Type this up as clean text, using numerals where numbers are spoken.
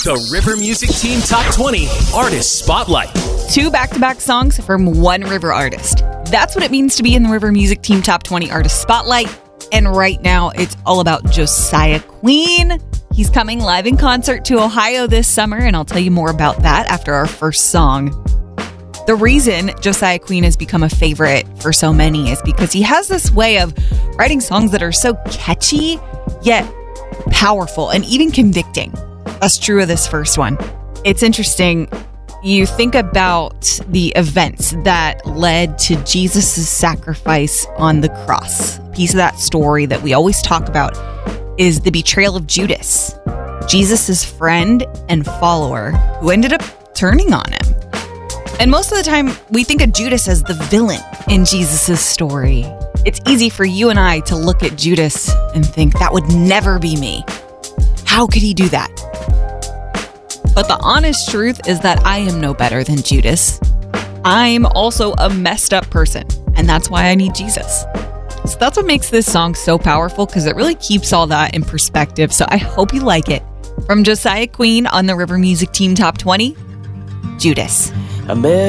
The River Music Team Top 20 Artist Spotlight. 2 back-to-back songs from one River artist. That's what it means to be in the River Music Team Top 20 Artist Spotlight. And right now, it's all about Josiah Queen. He's coming live in concert to Ohio this summer, and I'll tell you more about that after our first song. The reason Josiah Queen has become a favorite for so many is because he has this way of writing songs that are so catchy, yet powerful and even convicting. That's true of this first one. It's interesting. You think about the events that led to Jesus' sacrifice on the cross. A piece of that story that we always talk about is the betrayal of Judas, Jesus' friend and follower, who ended up turning on him. And most of the time, we think of Judas as the villain in Jesus' story. It's easy for you and I to look at Judas and think, that would never be me. How could he do that? But the honest truth is that I am no better than Judas. I'm also a messed up person, and that's why I need Jesus. So that's what makes this song so powerful, because it really keeps all that in perspective. So I hope you like it. From Josiah Queen on the River Music Team Top 20, Judas.